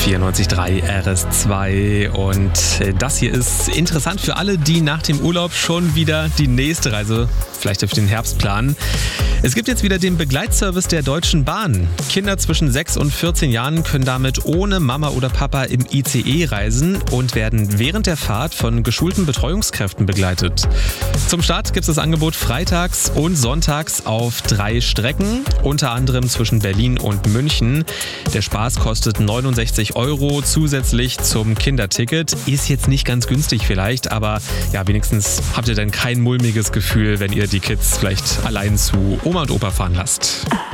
94.3 RS2 und das hier ist interessant für alle, die nach dem Urlaub schon wieder die nächste Reise vielleicht auf den Herbst planen. Es gibt jetzt wieder den Begleitservice der Deutschen Bahn. Kinder zwischen 6 und 14 Jahren können damit ohne Mama oder Papa im ICE reisen und werden während der Fahrt von geschulten Betreuungskräften begleitet. Zum Start gibt es das Angebot freitags und sonntags auf 3 Strecken, unter anderem zwischen Berlin und München. Der Spaß kostet 69 € zusätzlich zum Kinderticket. Ist jetzt nicht ganz günstig vielleicht, aber ja, wenigstens habt ihr dann kein mulmiges Gefühl, wenn ihr die Kids vielleicht allein zu Oma und Opa fahren lasst.